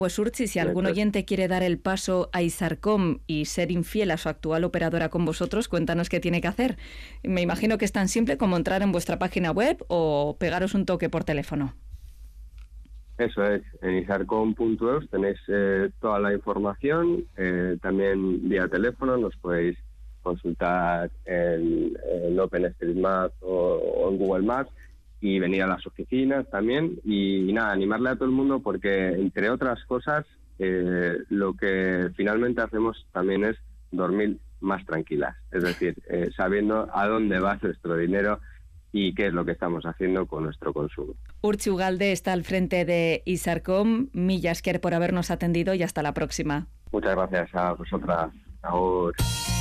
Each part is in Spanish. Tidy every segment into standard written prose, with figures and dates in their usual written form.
Pues Urchi, si algún oyente quiere dar el paso a Isarcom y ser infiel a su actual operadora con vosotros, cuéntanos qué tiene que hacer. Me imagino que es tan simple como entrar en vuestra página web o pegaros un toque por teléfono. Eso es, en isarcom.eus tenéis toda la información, también vía teléfono nos podéis consultar en OpenStreetMap o en Google Maps y venir a las oficinas también y nada, animarle a todo el mundo porque entre otras cosas lo que finalmente hacemos también es dormir más tranquilas, es decir, sabiendo a dónde va nuestro dinero y qué es lo que estamos haciendo con nuestro consumo. Urchi Ugalde está al frente de Isarcom. Mila esker por habernos atendido y hasta la próxima. Muchas gracias a vosotras. Agur.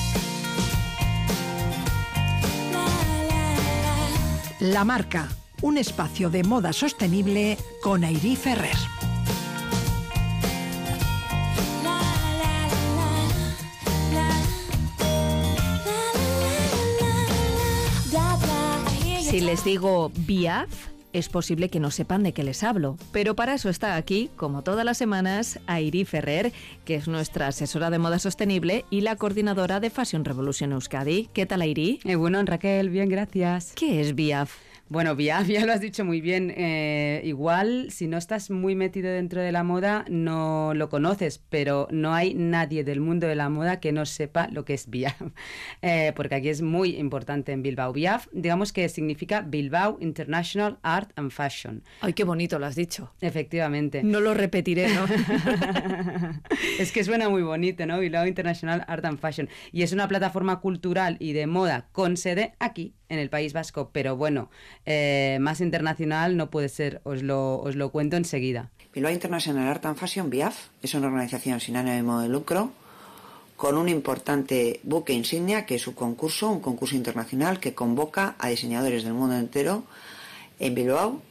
La Marca, un espacio de moda sostenible con Airí Ferrer. Si les digo Biaf, es posible que no sepan de qué les hablo, pero para eso está aquí, como todas las semanas, Airí Ferrer, que es nuestra asesora de moda sostenible y la coordinadora de Fashion Revolution Euskadi. ¿Qué tal, Airí? Bueno, Raquel, bien, gracias. ¿Qué es Biaf? Bueno, Biaf, ya lo has dicho muy bien. Igual, si no estás muy metido dentro de la moda, no lo conoces, pero no hay nadie del mundo de la moda que no sepa lo que es Biaf, porque aquí es muy importante en Bilbao. Biaf, digamos que significa Bilbao International Art and Fashion. Ay, qué bonito lo has dicho. Efectivamente. No lo repetiré, ¿no? Es que suena muy bonito, ¿no? Bilbao International Art and Fashion. Y es una plataforma cultural y de moda con sede aquí, en el País Vasco, pero bueno, más internacional no puede ser, os lo cuento enseguida. Bilbao International Art and Fashion, BIAF, es una organización sin ánimo de lucro con un importante buque insignia que es su concurso, un concurso internacional que convoca a diseñadores del mundo entero en Bilbao,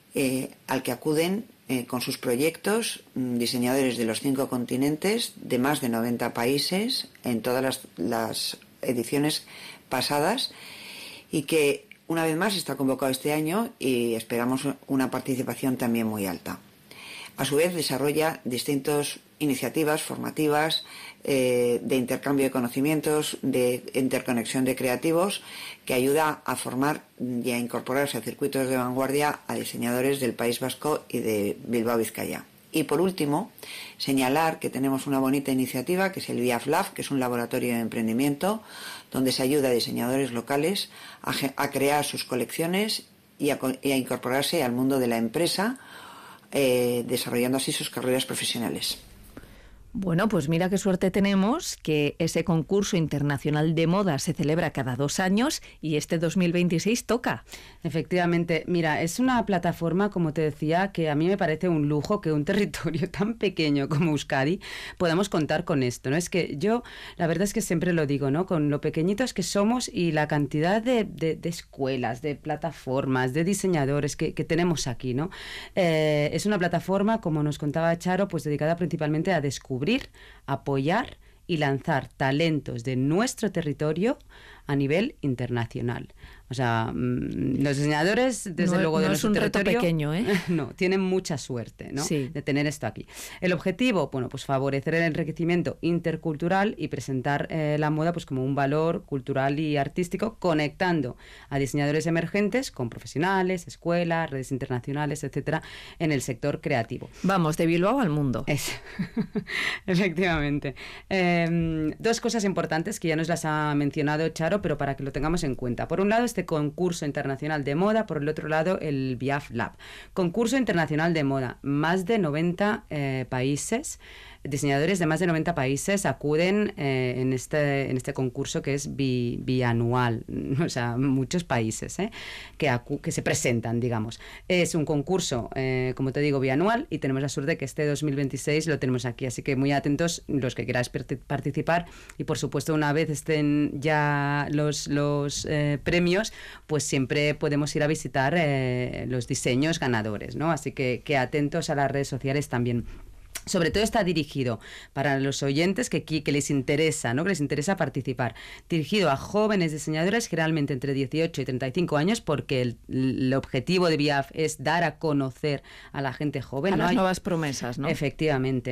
al que acuden con sus proyectos diseñadores de los 5 continentes, de más de 90 países, en todas las ediciones pasadas, y que una vez más está convocado este año y esperamos una participación también muy alta. A su vez desarrolla distintas iniciativas formativas de intercambio de conocimientos, de interconexión de creativos, que ayuda a formar y a incorporarse a circuitos de vanguardia a diseñadores del País Vasco y de Bilbao Vizcaya. Y por último, señalar que tenemos una bonita iniciativa que es el BIAF Lab, que es un laboratorio de emprendimiento donde se ayuda a diseñadores locales a crear sus colecciones y a incorporarse al mundo de la empresa, desarrollando así sus carreras profesionales. Bueno, pues mira qué suerte tenemos, que ese concurso internacional de moda se celebra cada 2 años y este 2026 toca. Efectivamente, mira, es una plataforma, como te decía, que a mí me parece un lujo que un territorio tan pequeño como Euskadi podamos contar con esto, ¿no? Es que yo, la verdad es que siempre lo digo, ¿no? Con lo pequeñitos que somos y la cantidad de escuelas, de plataformas, de diseñadores que tenemos aquí, ¿no? Es una plataforma, como nos contaba Charo, pues dedicada principalmente a descubrir, apoyar y lanzar talentos de nuestro territorio a nivel internacional. O sea, los diseñadores, desde luego, de nuestro territorio... No es un reto pequeño, ¿eh? No, tienen mucha suerte, ¿no? Sí. De tener esto aquí. El objetivo, bueno, pues favorecer el enriquecimiento intercultural y presentar la moda pues como un valor cultural y artístico, conectando a diseñadores emergentes con profesionales, escuelas, redes internacionales, etcétera, en el sector creativo. Vamos, de Bilbao al mundo. Efectivamente. 2 cosas importantes que ya nos las ha mencionado Charo, pero para que lo tengamos en cuenta. Por un lado, este concurso internacional de moda, por el otro lado, el BIAF Lab. Concurso internacional de moda, más de 90 países, diseñadores de más de 90 países acuden en este concurso que es bianual, o sea, muchos países que se presentan, digamos. Es un concurso, como te digo, bianual, y tenemos la suerte de que este 2026 lo tenemos aquí, así que muy atentos los que queráis participar, y por supuesto una vez estén ya los premios, pues siempre podemos ir a visitar los diseños ganadores, ¿no? Así que atentos a las redes sociales también. Sobre todo está dirigido para los oyentes que les interesa, ¿no? Que les interesa participar. Dirigido a jóvenes diseñadores, generalmente entre 18 y 35 años, porque el objetivo de BIAF es dar a conocer a la gente joven. A las nuevas promesas, ¿no? Efectivamente.